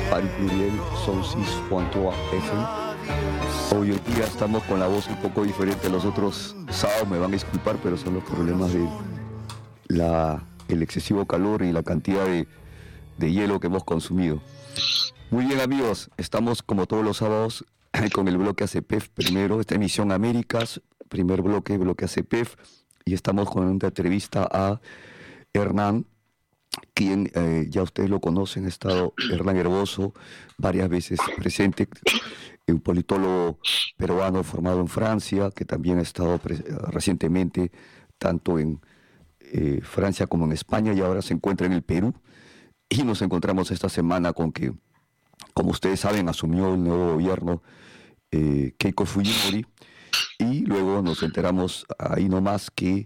Paris Pluriel, son 6.3 FM. Hoy en día estamos con la voz un poco diferente a los otros sábados, me van a disculpar, pero son los problemas de el excesivo calor y la cantidad de hielo que hemos consumido. Muy bien, amigos, estamos como todos los sábados con el bloque ACPEF primero, esta emisión Américas, primer bloque ACPEF, y estamos con una entrevista a Hernán, quien ya ustedes lo conocen, ha estado Hernán Herboso varias veces presente, un politólogo peruano formado en Francia, que también ha estado recientemente tanto en Francia como en España, y ahora se encuentra en el Perú, y nos encontramos esta semana con que, como ustedes saben, asumió el nuevo gobierno Keiko Fujimori, y luego nos enteramos ahí nomás que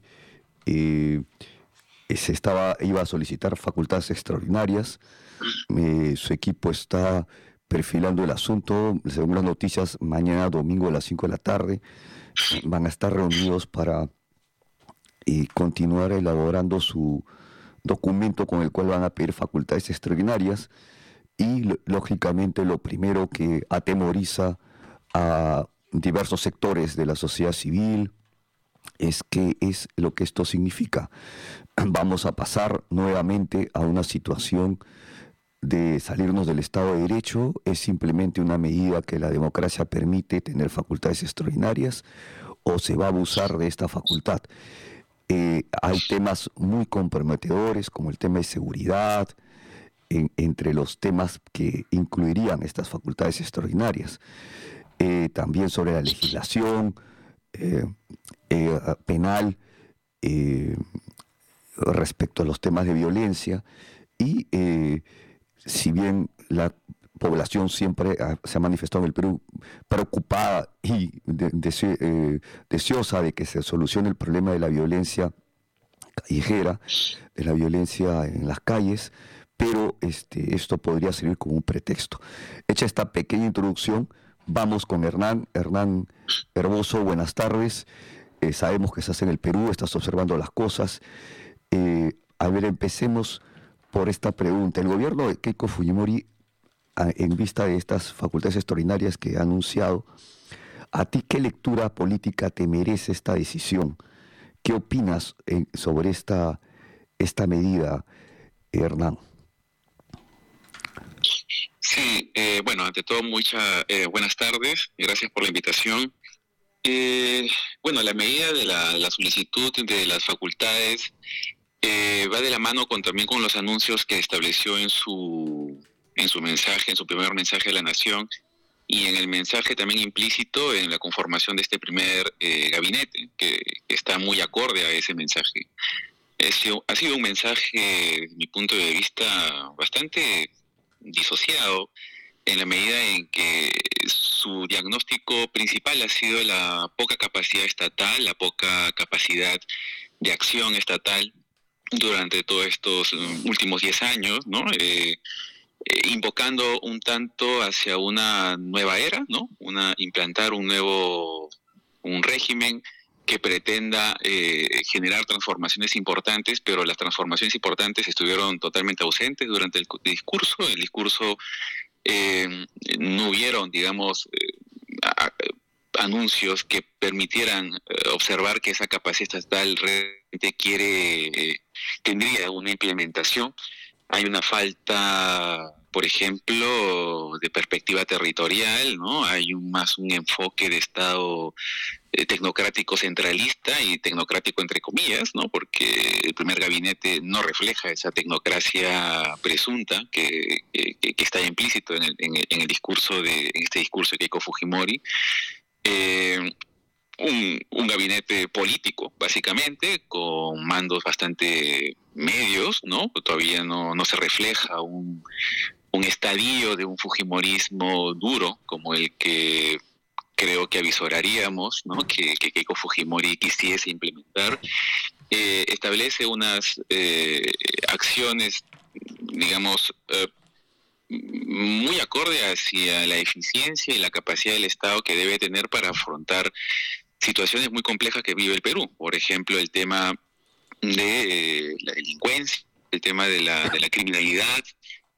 iba a solicitar facultades extraordinarias. Su equipo está perfilando el asunto. Según las noticias, mañana domingo a las 5 de la tarde van a estar reunidos para continuar elaborando su documento con el cual van a pedir facultades extraordinarias, y lógicamente lo primero que atemoriza a diversos sectores de la sociedad civil es qué es lo que esto significa. Vamos a pasar nuevamente a una situación de salirnos del Estado de Derecho. ¿Es simplemente una medida que la democracia permite tener facultades extraordinarias, o se va a abusar de esta facultad? Hay temas muy comprometedores como el tema de seguridad, entre los temas que incluirían estas facultades extraordinarias. También sobre la legislación penal respecto a los temas de violencia, y si bien la población siempre se ha manifestado en el Perú preocupada y deseosa de que se solucione el problema de la violencia callejera, de la violencia en las calles, pero esto podría servir como un pretexto. Hecha esta pequeña introducción, vamos con Hernán Herboso. Buenas tardes. Sabemos que estás en el Perú, estás observando las cosas. A ver, empecemos por esta pregunta. El gobierno de Keiko Fujimori, en vista de estas facultades extraordinarias que ha anunciado, ¿a ti qué lectura política te merece esta decisión? ¿Qué opinas sobre esta medida, Hernán? Sí, bueno, ante todo, buenas tardes y gracias por la invitación. Bueno, la medida de la solicitud de las facultades va de la mano también con los anuncios que estableció en su mensaje, en su primer mensaje a la Nación, y en el mensaje también implícito en la conformación de este primer gabinete, que está muy acorde a ese mensaje. Ha sido un mensaje, desde mi punto de vista, bastante disociado, en la medida en que su diagnóstico principal ha sido la poca capacidad estatal, la poca capacidad de acción estatal durante todos estos últimos 10 años, ¿no? Invocando un tanto hacia una nueva era, ¿no? Implantar un régimen que pretenda generar transformaciones importantes, pero las transformaciones importantes estuvieron totalmente ausentes durante el discurso. El discurso no hubieron, digamos, anuncios que permitieran observar que esa capacidad estatal realmente tendría una implementación. Hay una falta, por ejemplo, de perspectiva territorial, ¿no? Hay más un enfoque de Estado tecnocrático centralista, y tecnocrático entre comillas, ¿no? Porque el primer gabinete no refleja esa tecnocracia presunta que está implícito en este discurso de Keiko Fujimori. Un gabinete político, básicamente, con mandos bastante medios, ¿no? Todavía no se refleja un estadio de un fujimorismo duro como el que creo que avisoraríamos, ¿no? Que Keiko Fujimori quisiese implementar. Establece unas acciones, digamos, muy acorde hacia la eficiencia y la capacidad del Estado que debe tener para afrontar situaciones muy complejas que vive el Perú. Por ejemplo, el tema de la delincuencia, el tema de la criminalidad,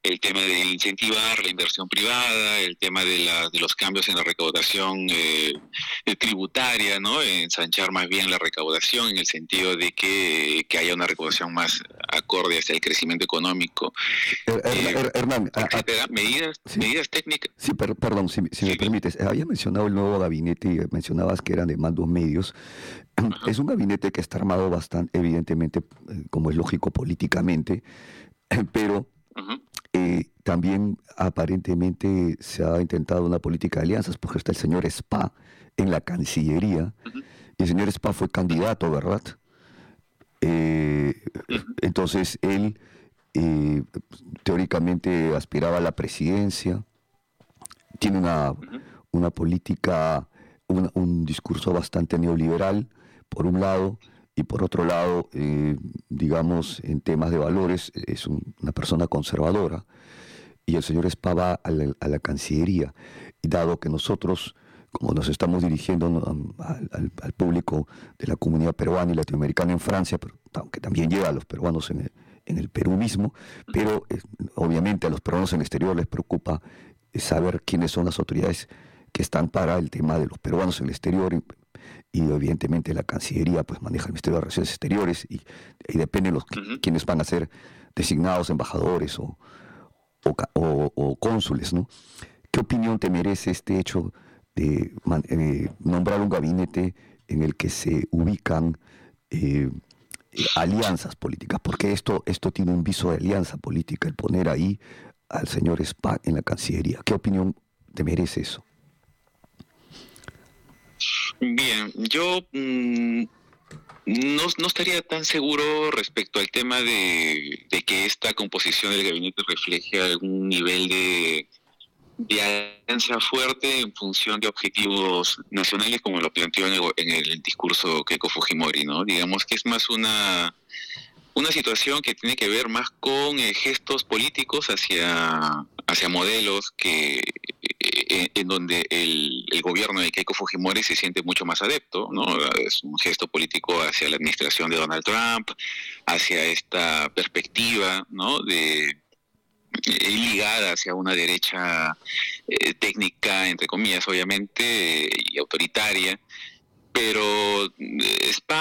el tema de incentivar la inversión privada, el tema de los cambios en la recaudación tributaria, ¿no? Ensanchar más bien la recaudación en el sentido de que haya una recaudación más acorde hacia el crecimiento económico, Hernán, etcétera. sí, Medidas técnicas. sí, perdón, si Sí, me permites, había mencionado el nuevo gabinete y mencionabas que eran de mandos medios. ajá, Es un gabinete que está armado bastante, evidentemente, como es lógico políticamente, pero ajá, también aparentemente se ha intentado una política de alianzas, porque está el señor Spa en la Cancillería, ajá, y el señor Spa fue candidato, ¿verdad? Eh, ajá, entonces él eh, teóricamente aspiraba a la presidencia, tiene ajá, una política, un discurso bastante neoliberal, por un lado, y por otro lado, digamos, en temas de valores, es una persona conservadora, y el señor Spa va a la Cancillería, y dado que nosotros, como nos estamos dirigiendo, ¿no?, al público de la comunidad peruana y latinoamericana en Francia, pero, aunque también llega a los peruanos en el Perú mismo, pero obviamente a los peruanos en el exterior les preocupa saber quiénes son las autoridades que están para el tema de los peruanos en el exterior, y evidentemente la Cancillería pues maneja el Ministerio de Relaciones Exteriores, y depende de ajá. quiénes van a ser designados embajadores o cónsules, ¿no? ¿Qué opinión te merece este hecho de nombrar un gabinete en el que se ubican eh, alianzas políticas? Porque esto tiene un viso de alianza política, el poner ahí al señor Spa en la Cancillería. ¿Qué opinión te merece eso? Bien, yo no estaría tan seguro respecto al tema de que esta composición del gabinete refleje algún nivel de alianza fuerte en función de objetivos nacionales, como lo planteó en el discurso Keiko Fujimori, ¿no? Digamos que es más una situación que tiene que ver más con gestos políticos hacia modelos en donde el gobierno de Keiko Fujimori se siente mucho más adepto, ¿no? Es un gesto político hacia la administración de Donald Trump, hacia esta perspectiva, ¿no? Ligada hacia una derecha técnica, entre comillas, obviamente, y autoritaria, pero Spa